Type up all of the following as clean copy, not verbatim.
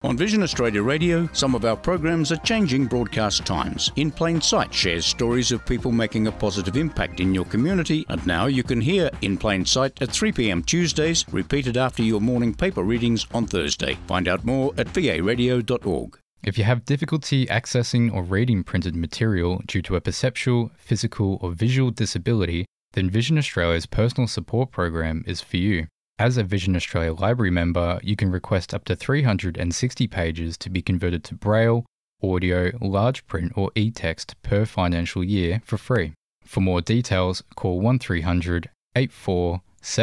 On Vision Australia Radio, some of our programs are changing broadcast times. In Plain Sight shares stories of people making a positive impact in your community, and now you can hear In Plain Sight at 3 p.m. Tuesdays, repeated after your morning paper readings on Thursday. Find out more at varadio.org. If you have difficulty accessing or reading printed material due to a perceptual, physical or visual disability, then Vision Australia's personal support program is for you. As a Vision Australia Library member, you can request up to 360 pages to be converted to Braille, audio, large print or e-text per financial year for free. For more details, call 1300 84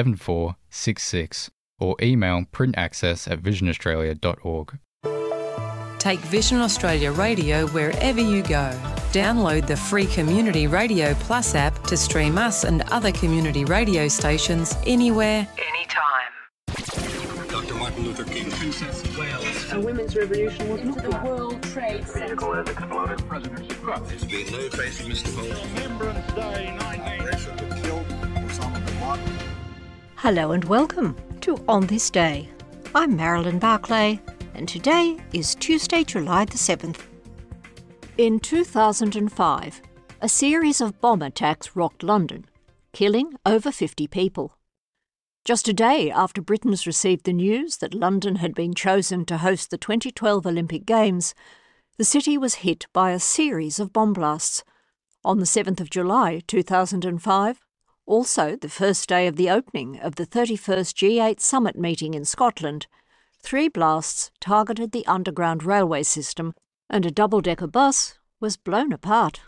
7466 or email printaccess@visionaustralia.org. Take Vision Australia Radio wherever you go. Download the free Community Radio Plus app to stream us and other community radio stations anywhere, anytime. Dr. Martin Luther King. Princess of Wales. A women's revolution was not the World Trade Center. Vehicle has exploded. President's truck. There's been no trace of Mr. Bowles. Remembrance Day 19... killed Osama bin Laden. Hello and welcome to On This Day. I'm Marilyn Barclay, and today is Tuesday, July the 7th. In 2005, a series of bomb attacks rocked London, killing over 50 people. Just a day after Britons received the news that London had been chosen to host the 2012 Olympic Games, the city was hit by a series of bomb blasts. On the 7th of July 2005, also the first day of the opening of the 31st G8 summit meeting in Scotland, 3 blasts targeted the underground railway system and a double-decker bus was blown apart.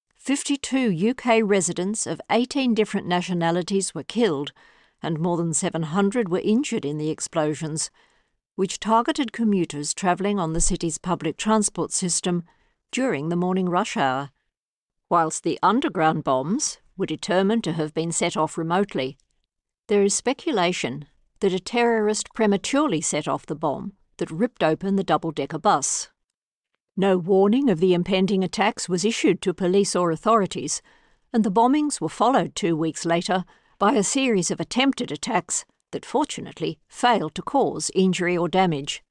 52 UK residents of 18 different nationalities were killed and more than 700 were injured in the explosions, which targeted commuters travelling on the city's public transport system during the morning rush hour. Whilst the underground bombs were determined to have been set off remotely, there is speculation that a terrorist prematurely set off the bomb that ripped open the double-decker bus. No warning of the impending attacks was issued to police or authorities, and the bombings were followed 2 weeks later by a series of attempted attacks that fortunately failed to cause injury or damage.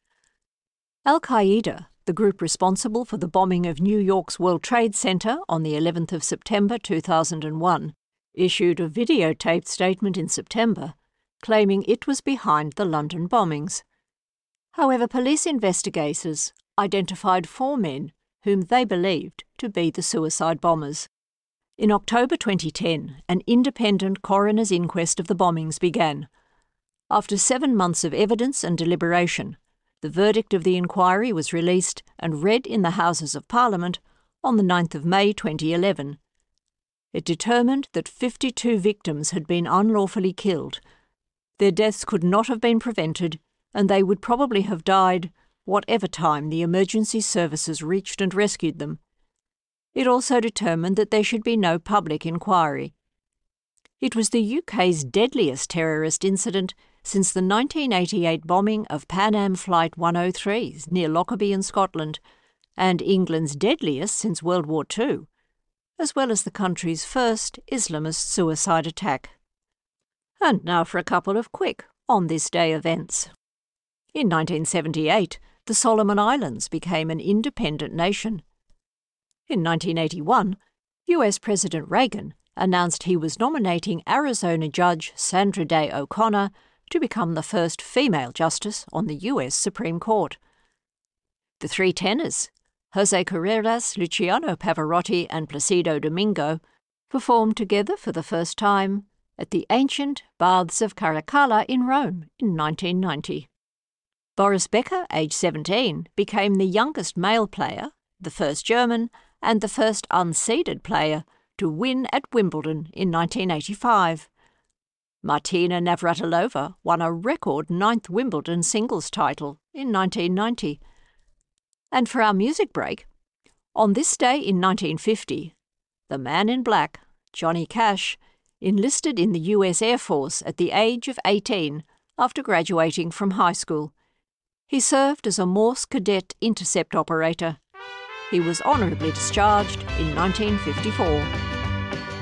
Al-Qaeda, the group responsible for the bombing of New York's World Trade Center on the 11th of September 2001, issued a videotaped statement in September claiming it was behind the London bombings. However, police investigators identified 4 men whom they believed to be the suicide bombers. In October 2010, an independent coroner's inquest of the bombings began. After 7 months of evidence and deliberation, the verdict of the inquiry was released and read in the Houses of Parliament on the 9th of May 2011. It determined that 52 victims had been unlawfully killed. Their deaths could not have been prevented, and they would probably have died whatever time the emergency services reached and rescued them. It also determined that there should be no public inquiry. It was the UK's deadliest terrorist incident since the 1988 bombing of Pan Am Flight 103 near Lockerbie in Scotland, and England's deadliest since World War II, as well as the country's first Islamist suicide attack. And now for a couple of quick On This Day events. In 1978, the Solomon Islands became an independent nation. In 1981, US President Reagan announced he was nominating Arizona Judge Sandra Day O'Connor to become the first female justice on the US Supreme Court. The 3 tenors, Jose Carreras, Luciano Pavarotti and Placido Domingo, performed together for the first time at the ancient Baths of Caracalla in Rome in 1990. Boris Becker, aged 17, became the youngest male player, the first German, and the first unseeded player to win at Wimbledon in 1985. Martina Navratilova won a record 9th Wimbledon singles title in 1990. And for our music break, on this day in 1950, the man in black, Johnny Cash, enlisted in the US Air Force at the age of 18 after graduating from high school. He served as a Morse cadet intercept operator. He was honourably discharged in 1954.